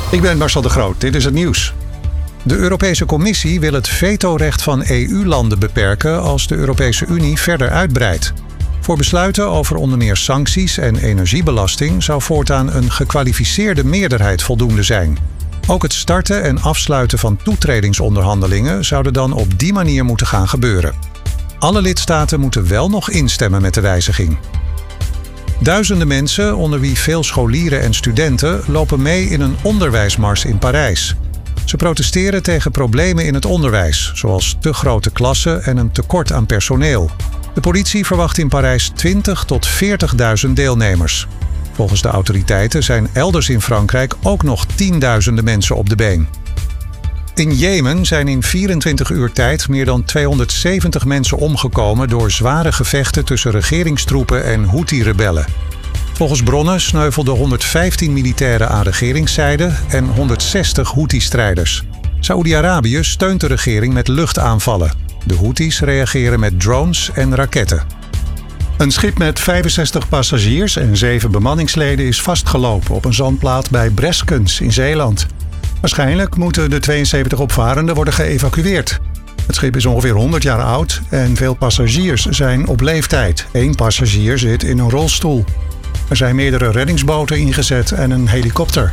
Ik ben Marcel de Groot, dit is het nieuws. De Europese Commissie wil het vetorecht van EU-landen beperken als de Europese Unie verder uitbreidt. Voor besluiten over onder meer sancties en energiebelasting zou voortaan een gekwalificeerde meerderheid voldoende zijn. Ook het starten en afsluiten van toetredingsonderhandelingen zouden dan op die manier moeten gaan gebeuren. Alle lidstaten moeten wel nog instemmen met de wijziging. Duizenden mensen, onder wie veel scholieren en studenten, lopen mee in een onderwijsmars in Parijs. Ze protesteren tegen problemen in het onderwijs, zoals te grote klassen en een tekort aan personeel. De politie verwacht in Parijs 20.000 tot 40.000 deelnemers. Volgens de autoriteiten zijn elders in Frankrijk ook nog tienduizenden mensen op de been. In Jemen zijn in 24 uur tijd meer dan 270 mensen omgekomen door zware gevechten tussen regeringstroepen en Houthi-rebellen. Volgens bronnen sneuvelden 115 militairen aan regeringszijde en 160 Houthi-strijders. Saoedi-Arabië steunt de regering met luchtaanvallen. De Houthis reageren met drones en raketten. Een schip met 65 passagiers en 7 bemanningsleden is vastgelopen op een zandplaat bij Breskens in Zeeland. Waarschijnlijk moeten de 72 opvarenden worden geëvacueerd. Het schip is ongeveer 100 jaar oud en veel passagiers zijn op leeftijd. 1 passagier zit in een rolstoel. Er zijn meerdere reddingsboten ingezet en een helikopter.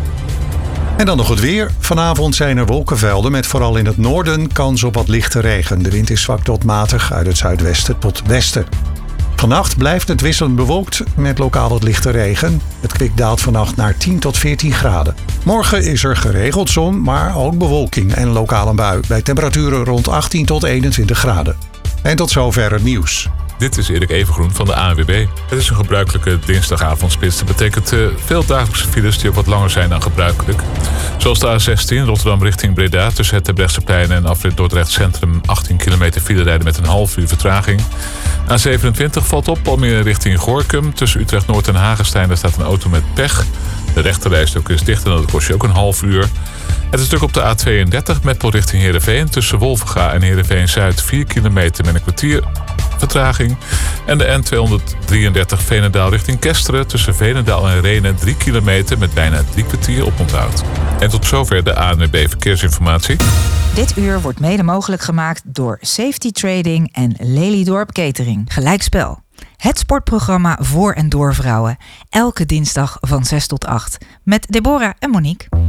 En dan nog het weer. Vanavond zijn er wolkenvelden met vooral in het noorden kans op wat lichte regen. De wind is zwak tot matig uit het zuidwesten tot westen. Vannacht blijft het wisselend bewolkt met lokaal wat lichte regen. Het kwik daalt vannacht naar 10 tot 14 graden. Morgen is er geregeld zon, maar ook bewolking en lokaal een bui. Bij temperaturen rond 18 tot 21 graden. En tot zover het nieuws. Dit is Erik Evengroen van de ANWB. Het is een gebruikelijke dinsdagavondspits. Dat betekent veel dagelijkse files die ook wat langer zijn dan gebruikelijk. Zoals de A16 Rotterdam richting Breda tussen het Terbrechtseplein en afrit Dordrecht Centrum 18 kilometer file rijden met een half uur vertraging. A27 valt op Almere richting Gorinchem. Tussen Utrecht Noord en Hagestein daar staat een auto met pech. De rechterrijstok is dicht en dat kost je ook een half uur. Het is druk op de A32 Meppel richting Heerenveen. Tussen Wolvenga en Heerenveen Zuid 4 kilometer met een kwartier vertraging. En de N233 Veenendaal richting Kesteren. Tussen Veenendaal en Rhenen 3 kilometer met bijna 3 kwartier oponthoud. En tot zover de ANWB Verkeersinformatie. Dit uur wordt mede mogelijk gemaakt door Safety Trading en Lelydorp Catering. Gelijkspel. Het sportprogramma voor en door vrouwen. Elke dinsdag van 6 tot 8. Met Deborah en Monique.